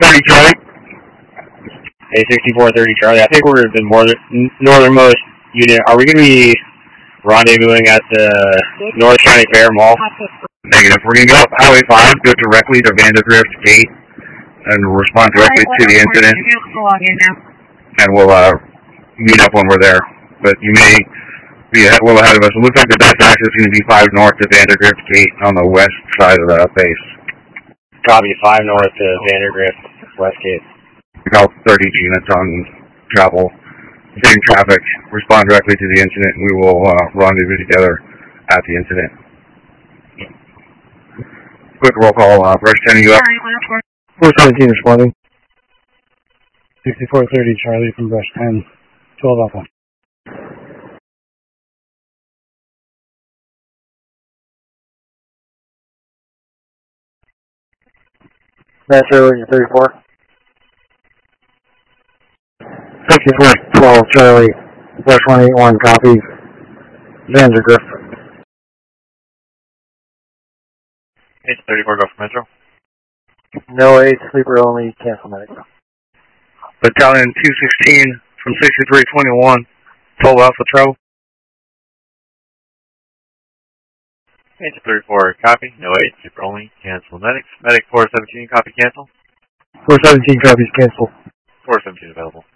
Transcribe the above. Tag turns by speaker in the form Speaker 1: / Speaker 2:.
Speaker 1: 30 Charlie. Hey, 6430 Charlie. I think we're the northernmost unit. Are we going to be rendezvousing at the North County Fair Mall?
Speaker 2: Negative. We're going to go up Highway 5, go directly to Vandergrift Gate, and respond directly to the incident. And we'll meet up when we're there. But you may be a little ahead of us. It looks like the best access is going to be 5 north to Vandergrift Gate on the west side of the base.
Speaker 1: Copy, 5 north to Vandergrift, West Gate.
Speaker 2: About 30 units on travel. Same traffic. Respond directly to the incident, and we will rendezvous together at the incident. Quick roll call. Brush 10, you up?
Speaker 3: 417 responding. 6430 Charlie from Brush 10. 12 Alpha.
Speaker 4: Metro, you're 34.
Speaker 3: 6412 Charlie. Brush 181 copy. Vandergrift.
Speaker 5: 834 go for Metro.
Speaker 4: No 8, sleeper only, cancel medic.
Speaker 2: Battalion 216 from 6321. 12 Alpha Travel.
Speaker 5: 834 copy. No 8, sleeper only, cancel medics. Medic 417 copy cancel.
Speaker 3: 417 copies cancel.
Speaker 5: 417 available.